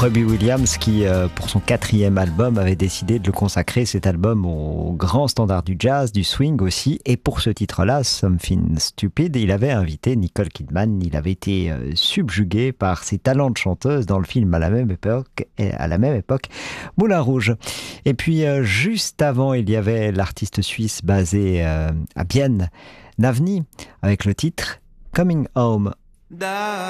Robbie Williams qui, pour son 4e album, avait décidé de le consacrer, cet album, aux grands standards du jazz, du swing aussi. Et pour ce titre-là, Something Stupid, il avait invité Nicole Kidman. Il avait été subjugué par ses talents de chanteuse dans le film à la même époque, Moulin Rouge. Et puis, juste avant, il y avait l'artiste suisse basé à Bienne, Navni, avec le titre Coming Home.